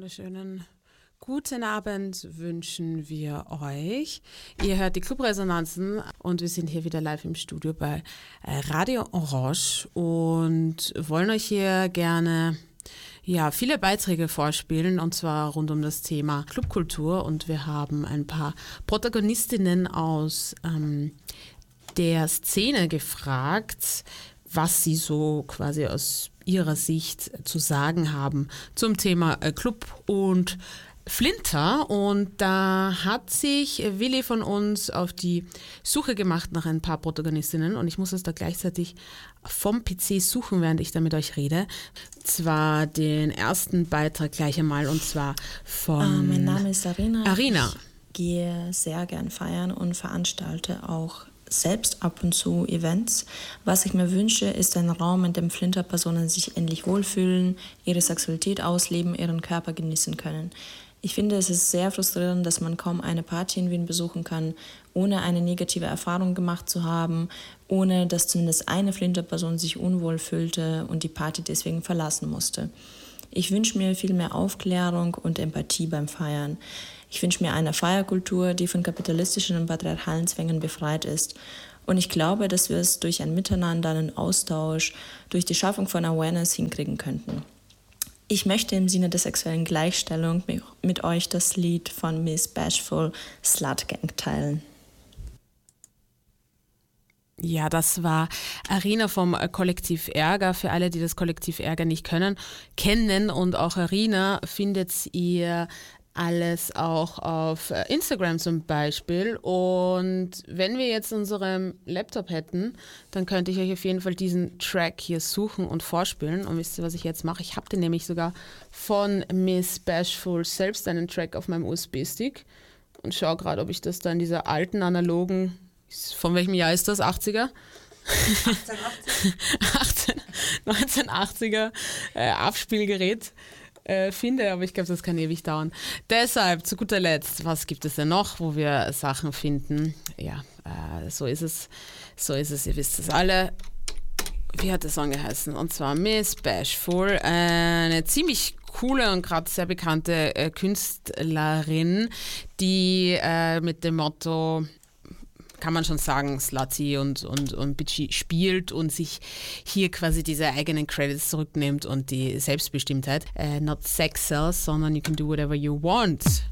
wunderschönen guten Abend wünschen wir euch. Ihr hört die Clubresonanzen und wir sind hier wieder live im Studio bei Radio Orange und wollen euch hier gerne viele Beiträge vorspielen, und zwar rund um das Thema Clubkultur, und wir haben ein paar Protagonistinnen aus der Szene gefragt, was sie so quasi aus ihrer Sicht zu sagen haben zum Thema Club und Flinter. Und da hat sich Willi von uns auf die Suche gemacht nach ein paar Protagonistinnen, und ich muss es da gleichzeitig vom PC suchen, während ich da mit euch rede. Zwar den ersten Beitrag gleich einmal, und zwar von... Mein Name ist Arina. Arina. Ich gehe sehr gern feiern und veranstalte auch selbst ab und zu Events. Was ich mir wünsche, ist ein Raum, in dem Flinterpersonen sich endlich wohlfühlen, ihre Sexualität ausleben, ihren Körper genießen können. Ich finde, es ist sehr frustrierend, dass man kaum eine Party in Wien besuchen kann, ohne eine negative Erfahrung gemacht zu haben, ohne dass zumindest eine Flinterperson sich unwohl fühlte und die Party deswegen verlassen musste. Ich wünsche mir viel mehr Aufklärung und Empathie beim Feiern. Ich wünsche mir eine Feierkultur, die von kapitalistischen und patriarchalen Zwängen befreit ist. Und ich glaube, dass wir es durch ein Miteinander, einen Austausch, durch die Schaffung von Awareness hinkriegen könnten. Ich möchte im Sinne der sexuellen Gleichstellung mit euch das Lied von Miss Bashful, Slut Gang, teilen. Ja, das war Arina vom Kollektiv Ärger. Für alle, die das Kollektiv Ärger nicht kennen, und auch Arina findet ihr alles auch auf Instagram zum Beispiel. Und wenn wir jetzt unseren Laptop hätten, dann könnte ich euch auf jeden Fall diesen Track hier suchen und vorspielen. Und wisst ihr, was ich jetzt mache? Ich habe den nämlich sogar von Miss Bashful selbst einen Track auf meinem USB-Stick und schaue gerade, ob ich das da in dieser alten analogen, von welchem Jahr ist das? 80er? 1980er Abspielgerät finde, aber ich glaube, das kann ewig dauern. Deshalb, zu guter Letzt, was gibt es denn noch, wo wir Sachen finden? Ja, so ist es, ihr wisst es alle. Wie hat der Song geheißen? Und zwar Miss Bashful, eine ziemlich coole und gerade sehr bekannte Künstlerin, die mit dem Motto, kann man schon sagen, slutty und bitchy spielt und sich hier quasi diese eigenen Credits zurücknimmt und die Selbstbestimmtheit. Not sex sells, sondern you can do whatever you want.